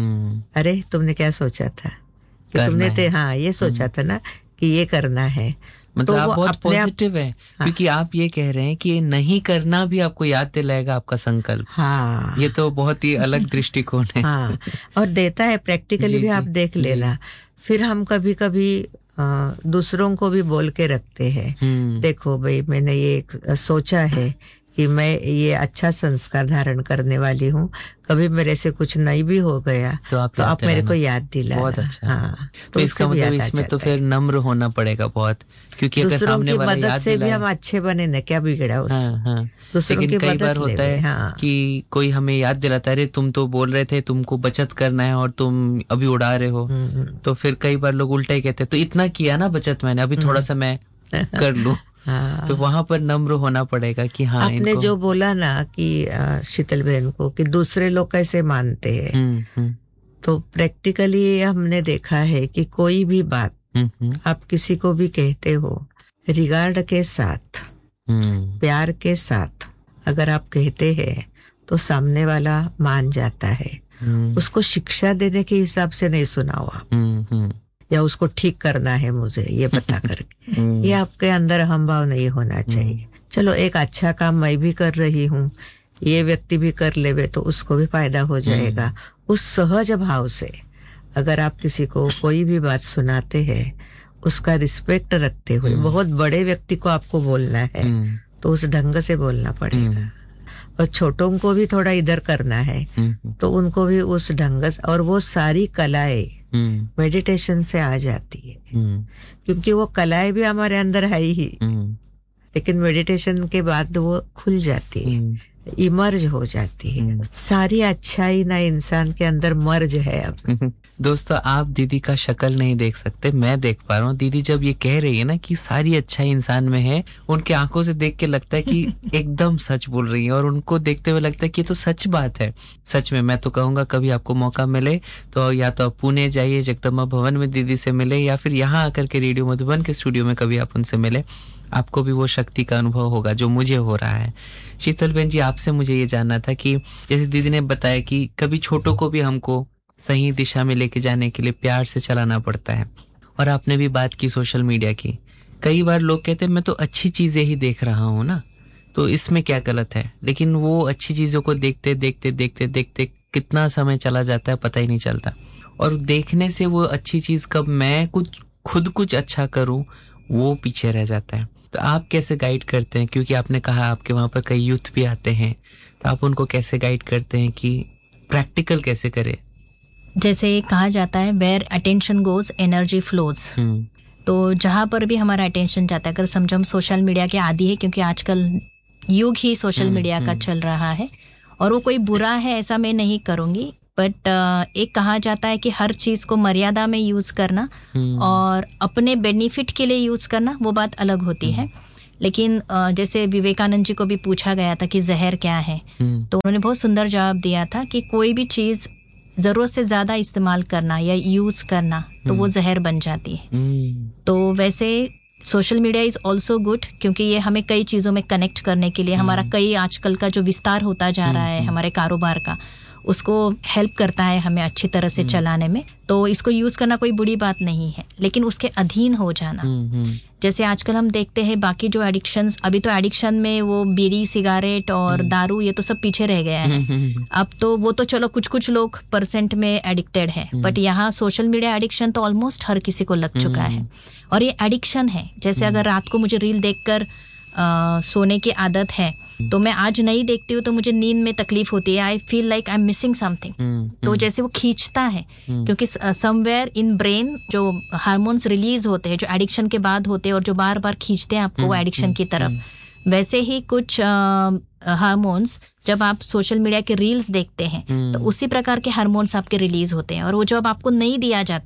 अरे तुमने क्या सोचा था कि तुमने ते हाँ ये सोचा था ना कि ये करना है। मतलब तो आप वो बहुत पॉजिटिव है, हाँ। क्योंकि आप ये कह रहे हैं कि नहीं करना भी आपको याद दिलाएगा आपका संकल्प। हाँ, ये तो बहुत ही अलग दृष्टिकोण है। हाँ, और देता है प्रैक्टिकली भी, आप देख लेना। फिर हम कभी कभी दूसरों को भी बोल के रखते हैं, देखो भाई मैंने ये सोचा है कि मैं ये अच्छा संस्कार धारण करने वाली हूँ, कभी मेरे से कुछ नहीं भी हो गया तो आप, तो आप मेरे को याद दिलाना। बहुत अच्छा। हाँ, तो, तो इसका मतलब इसमें तो फिर नम्र होना पड़ेगा बहुत, क्योंकि अगर सामने वाला याद से भी हम अच्छे बने न, क्या बिगड़ा उस हाँ, हाँ। दूसरों की कई बार होता है हाँ। कि कोई हमें याद दिलाता है, अरे तुम तो बोल रहे थे तुमको बचत करना है और तुम अभी उड़ा रहे हो, तो फिर कई बार लोग उल्टा ही कहते हैं, तो इतना किया ना बचत मैंने, अभी थोड़ा सा मैं कर लूं। हाँ। तो वहां पर नम्र होना पड़ेगा कि हाँ, आपने जो बोला ना कि शीतल बहन को कि दूसरे लोग कैसे मानते हैं, हुँ, हुँ. तो प्रैक्टिकली हमने देखा है कि कोई भी बात हुँ, आप किसी को भी कहते हो रिगार्ड के साथ, हुँ. प्यार के साथ अगर आप कहते हैं तो सामने वाला मान जाता है। हुँ. उसको शिक्षा देने के हिसाब से नहीं सुनाओ आप, हुँ, हुँ. या उसको ठीक करना है मुझे ये बता करके, ये आपके अंदर अहंभाव नहीं होना चाहिए। चलो एक अच्छा काम मैं भी कर रही हूँ, ये व्यक्ति भी कर लेवे तो उसको भी फायदा हो जाएगा। उस सहज भाव से अगर आप किसी को कोई भी बात सुनाते हैं, उसका रिस्पेक्ट रखते हुए, बहुत बड़े व्यक्ति को आपको बोलना है तो उस ढंग से बोलना पड़ेगा, और छोटों को भी थोड़ा इधर करना है तो उनको भी उस ढंग से, और वो सारी कलाएं मेडिटेशन से आ जाती है, क्योंकि वो कलाएं भी हमारे अंदर है ही, लेकिन मेडिटेशन के बाद वो खुल जाती है, इमर्ज हो जाती है। सारी अच्छाई ना इंसान के अंदर मर्ज है अब। दोस्तों, आप दीदी का शक्ल नहीं देख सकते, मैं देख पा रहा हूँ। दीदी जब ये कह रही है ना कि सारी अच्छाई इंसान में है, उनके आंखों से देख के लगता है कि एकदम सच बोल रही है, और उनको देखते हुए लगता है कि ये तो सच बात है। सच में मैं तो कहूँगा कभी आपको मौका मिले तो या तो पुणे जाइए, जगदम्बा भवन में दीदी से मिले, या फिर यहाँ आकर के रेडियो मधुबन के स्टूडियो में कभी आप उनसे मिले, आपको भी वो शक्ति का अनुभव होगा जो मुझे हो रहा है। शीतल बहन जी, आपसे मुझे ये जानना था कि जैसे दीदी ने बताया कि कभी छोटों को भी हमको सही दिशा में लेके जाने के लिए प्यार से चलाना पड़ता है, और आपने भी बात की सोशल मीडिया की। कई बार लोग कहते हैं मैं तो अच्छी चीजें ही देख रहा हूँ ना, तो इसमें क्या गलत है, लेकिन वो अच्छी चीजों को देखते देखते देखते देखते कितना समय चला जाता है पता ही नहीं चलता, और देखने से वो अच्छी चीज कब मैं कुछ खुद कुछ अच्छा करूँ वो पीछे रह जाता है। तो आप कैसे गाइड करते हैं, क्योंकि आपने कहा आपके वहां पर कई यूथ भी आते हैं, तो आप उनको कैसे गाइड करते हैं कि प्रैक्टिकल कैसे करें? जैसे कहा जाता है where attention goes energy flows, तो जहां पर भी हमारा अटेंशन जाता है, अगर समझो हम सोशल मीडिया के आदी है, क्योंकि आजकल युग ही सोशल मीडिया का चल रहा है, और वो कोई बुरा है ऐसा मैं नहीं करूंगी, बट uh, एक कहा जाता है कि हर चीज को मर्यादा में यूज करना और अपने बेनिफिट के लिए यूज करना वो बात अलग होती है। लेकिन uh, जैसे विवेकानंद जी को भी पूछा गया था कि जहर क्या है, तो उन्होंने बहुत सुंदर जवाब दिया था कि कोई भी चीज जरूरत से ज्यादा इस्तेमाल करना या यूज करना तो वो जहर बन जाती है। तो वैसे social media is also good, क्योंकि ये हमें कई चीजों में कनेक्ट करने के लिए, हमारा कई आजकल का जो विस्तार होता जा रहा है हमारे कारोबार का, उसको हेल्प करता है हमें अच्छी तरह से चलाने में। तो इसको यूज करना कोई बुरी बात नहीं है, लेकिन उसके अधीन हो जाना, जैसे आजकल हम देखते हैं बाकी जो एडिक्शंस, अभी तो एडिक्शन में वो बीड़ी सिगारेट और दारू ये तो सब पीछे रह गया है, अब तो वो तो चलो कुछ कुछ लोग परसेंट में एडिक्टेड है, बट यहाँ सोशल मीडिया एडिक्शन तो ऑलमोस्ट हर किसी को लग चुका है, और ये एडिक्शन है। जैसे अगर रात को मुझे रील देखकर Uh, सोने की आदत है, तो मैं आज नहीं देखती हूँ तो मुझे नींद में तकलीफ होती है, I feel like I am missing something. तो जैसे वो खींचता है, क्योंकि समवेयर इन ब्रेन जो हार्मोन्स रिलीज होते हैं जो एडिक्शन के बाद होते हैं और जो बार बार खींचते हैं आपको वो एडिक्शन की तरफ, वैसे ही कुछ हार्मोन्स जब आप सोशल मीडिया के रील्स देखते हैं तो उसी प्रकार के हार्मोन्स आपके रिलीज होते हैं, और वो जब आपको नहीं दिया जाता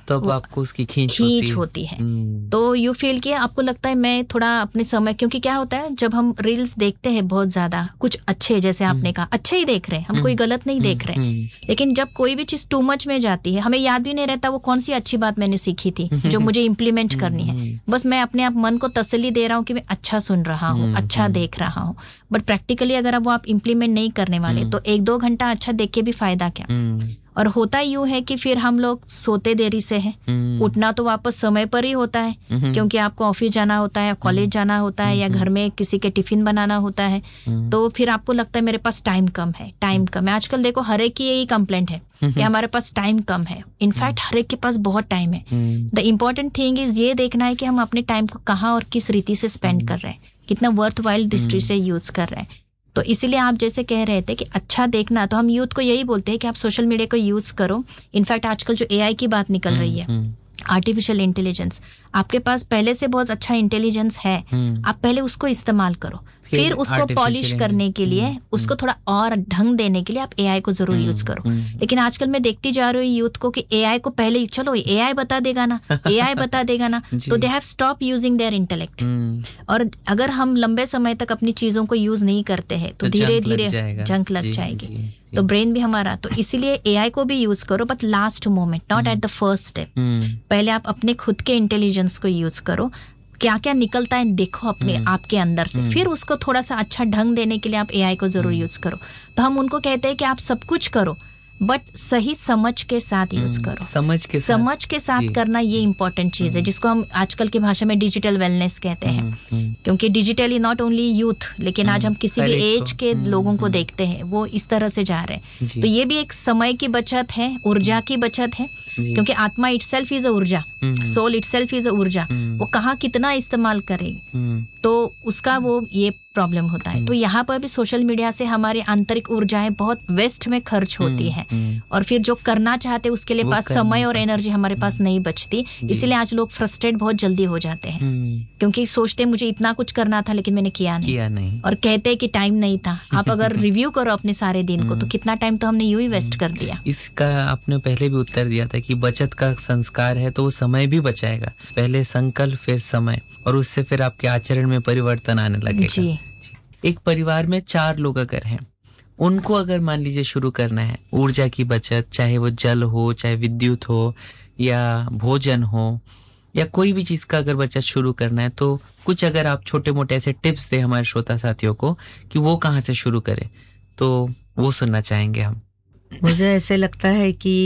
तब तो आपको उसकी खींच खींच होती है, है। तो यू फील कि आपको लगता है मैं थोड़ा अपने समय, क्योंकि क्या होता है जब हम रील्स देखते हैं बहुत ज्यादा, कुछ अच्छे, जैसे आपने कहा अच्छे ही देख रहे हैं हम, कोई गलत नहीं देख रहे हैं, लेकिन जब कोई भी चीज टू मच में जाती है हमें याद भी नहीं रहता वो कौन सी अच्छी बात मैंने सीखी थी जो मुझे इम्प्लीमेंट करनी है। बस मैं अपने आप मन को तसल्ली दे रहा हूँ कि मैं अच्छा सुन रहा हूँ, अच्छा देख रहा हूँ, बट प्रैक्टिकली अगर वो आप इम्प्लीमेंट नहीं करने वाले तो एक दो घंटा अच्छा देख के भी फायदा क्या। और होता यूं है कि फिर हम लोग सोते देरी से हैं, उठना तो वापस समय पर ही होता है, क्योंकि आपको ऑफिस जाना होता है, कॉलेज जाना होता है, या घर में किसी के टिफिन बनाना होता है, तो फिर आपको लगता है मेरे पास टाइम कम है, टाइम कम है। आजकल देखो हर एक की यही कंप्लेंट है कि हमारे पास टाइम कम है। इनफैक्ट हर एक के पास बहुत टाइम है। द इम्पोर्टेंट थिंग इज ये देखना है कि हम अपने टाइम को कहाँ और किस रीति से स्पेंड कर रहे हैं, कितना वर्थ वाइल दृष्टि से यूज कर रहे हैं। तो इसीलिए आप जैसे कह रहे थे कि अच्छा देखना, तो हम यूथ को यही बोलते हैं कि आप सोशल मीडिया को यूज करो। इनफैक्ट आजकल जो एआई की बात निकल रही है, आर्टिफिशियल इंटेलिजेंस, आपके पास पहले से बहुत अच्छा इंटेलिजेंस है, आप पहले उसको इस्तेमाल करो, फिर उसको पॉलिश करने के लिए, उसको थोड़ा और ढंग देने के लिए आप एआई को जरूर यूज करो। लेकिन आजकल मैं देखती जा रही हूँ यूथ को कि एआई को पहले चलो एआई बता देगा ना, एआई बता देगा ना, तो they have stop using their intellect. और अगर हम लंबे समय तक अपनी चीजों को यूज नहीं करते हैं तो धीरे धीरे जंक लग जाएगी, तो ब्रेन भी हमारा, तो इसीलिए एआई को भी यूज करो, but last moment, not at the first step. पहले आप अपने खुद के इंटेलिजेंस को यूज करो, क्या क्या निकलता है देखो अपने आपके अंदर से, फिर उसको थोड़ा सा अच्छा ढंग देने के लिए आप एआई को जरूर यूज करो। तो हम उनको कहते हैं कि आप सब कुछ करो, बट सही समझ के साथ यूज करो। समझ के समझ साथ, के साथ करना ये इम्पोर्टेंट चीज है, जिसको हम आजकल की भाषा में डिजिटल वेलनेस कहते हैं। क्योंकि डिजिटली नॉट ओनली यूथ, लेकिन आज हम किसी भी एज के लोगों को देखते हैं वो इस तरह से जा रहे हैं। तो ये भी एक समय की बचत है, ऊर्जा की बचत है, क्योंकि आत्मा इटसेल्फ इज अ ऊर्जा, सोल इटसेल्फ इज अ ऊर्जा, वो कहाँ कितना इस्तेमाल करेगी तो उसका वो ये प्रॉब्लम होता है। तो यहाँ पर भी सोशल मीडिया से हमारी आंतरिक ऊर्जाएं बहुत वेस्ट में खर्च होती है, और फिर जो करना चाहते उसके लिए पास समय और एनर्जी हमारे पास नहीं बचती। इसीलिए आज लोग फ्रस्ट्रेट बहुत जल्दी हो जाते हैं, क्योंकि सोचते मुझे इतना कुछ करना था लेकिन मैंने किया नहीं, किया नहीं। और कहते हैं कि टाइम नहीं था। आप अगर रिव्यू करो अपने सारे दिन को तो कितना टाइम तो हमने यूं ही वेस्ट कर दिया। इसका आपने पहले भी उत्तर दिया था कि बचत का संस्कार है तो वो समय भी बचाएगा। पहले संकल्प फिर समय, और उससे फिर आपके आचरण में परिवर्तन आने लगेगा। जी। एक परिवार में चार लोग अगर हैं, उनको अगर मान लीजिए शुरू करना है ऊर्जा की बचत, चाहे वो जल हो, चाहे विद्युत हो, या भोजन हो, या कोई भी चीज का अगर बचत शुरू करना है, तो कुछ अगर आप छोटे मोटे ऐसे टिप्स दे हमारे श्रोता साथियों को कि वो कहाँ से शुरू करें, तो वो सुनना चाहेंगे हम। मुझे ऐसे लगता है कि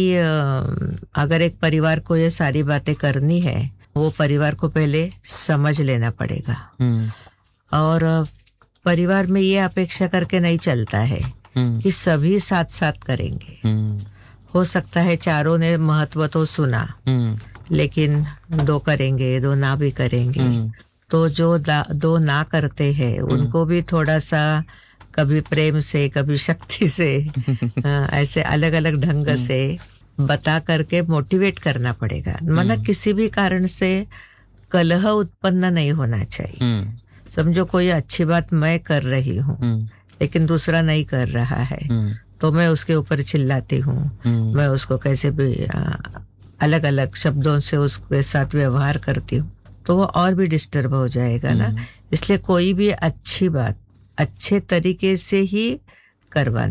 अगर एक परिवार को ये सारी बातें करनी है, वो परिवार को पहले समझ लेना पड़ेगा। और परिवार में ये अपेक्षा करके नहीं चलता है कि सभी साथ साथ करेंगे। हो सकता है चारों ने महत्व तो सुना, लेकिन दो करेंगे, दो ना भी करेंगे। तो जो दो ना करते हैं उनको भी थोड़ा सा कभी प्रेम से, कभी शक्ति से, ऐसे अलग अलग ढंग से बता करके मोटिवेट करना पड़ेगा। मतलब किसी भी कारण से कलह उत्पन्न नहीं होना चाहिए। समझो कोई अच्छी बात मैं कर रही हूँ लेकिन दूसरा नहीं कर रहा है, तो मैं उसके ऊपर चिल्लाती हूँ, मैं उसको कैसे भी अलग अलग शब्दों से उसके साथ व्यवहार करती हूँ, तो वो और भी डिस्टर्ब हो जाएगा ना। इसलिए कोई भी अच्छी बात अच्छे तरीके से ही करवाना